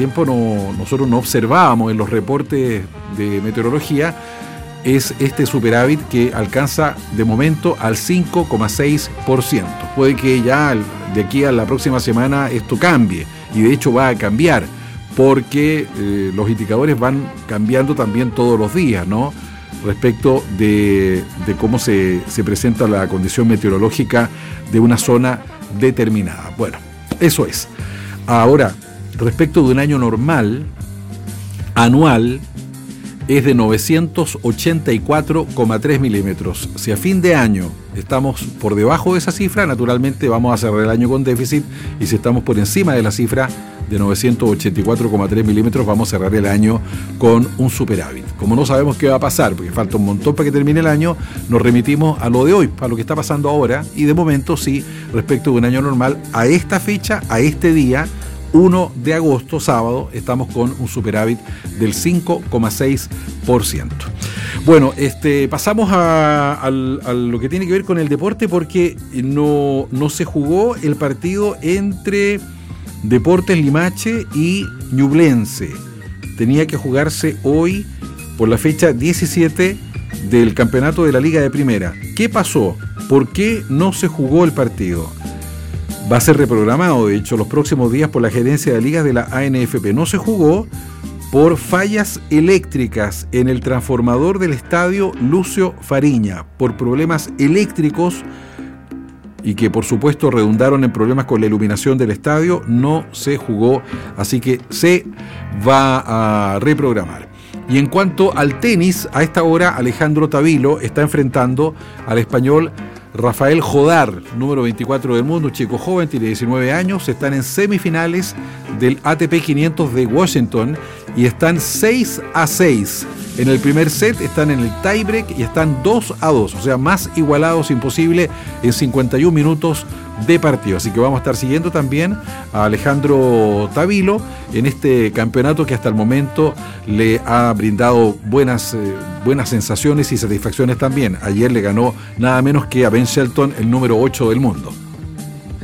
tiempo nosotros no observábamos en los reportes de meteorología, es este superávit que alcanza de momento al 5,6%. Puede que ya de aquí a la próxima semana esto cambie, y de hecho va a cambiar, porque los indicadores van cambiando también todos los días, ¿no? Respecto de cómo se presenta la condición meteorológica de una zona determinada. Bueno, eso es. Ahora, respecto de un año normal, anual, es de 984,3 milímetros. Si a fin de año estamos por debajo de esa cifra, naturalmente vamos a cerrar el año con déficit, y si estamos por encima de la cifra de 984,3 milímetros, vamos a cerrar el año con un superávit. Como no sabemos qué va a pasar, porque falta un montón para que termine el año, nos remitimos a lo de hoy, a lo que está pasando ahora, y de momento sí, respecto de un año normal, a esta fecha, a este día, 1 de agosto, sábado, estamos con un superávit del 5,6%. Bueno, pasamos a lo que tiene que ver con el deporte, porque no se jugó el partido entre Deportes Limache y Ñublense. Tenía que jugarse hoy por la fecha 17 del campeonato de la Liga de Primera. ¿Qué pasó? ¿Por qué no se jugó el partido? Va a ser reprogramado, de hecho, los próximos días por la gerencia de ligas de la ANFP. No se jugó por fallas eléctricas en el transformador del estadio Lucio Fariña, por problemas eléctricos, y que por supuesto redundaron en problemas con la iluminación del estadio. No se jugó, así que se va a reprogramar. Y en cuanto al tenis, a esta hora Alejandro Tavilo está enfrentando al español Rafael Jodar, número 24 del mundo, un chico joven, tiene 19 años, están en semifinales del ATP 500 de Washington y están 6-6. En el primer set están en el tiebreak y están 2-2, o sea, más igualados imposible en 51 minutos de partido. Así que vamos a estar siguiendo también a Alejandro Tavilo en este campeonato que hasta el momento le ha brindado buenas sensaciones y satisfacciones también. Ayer le ganó nada menos que a Ben Shelton, el número 8 del mundo.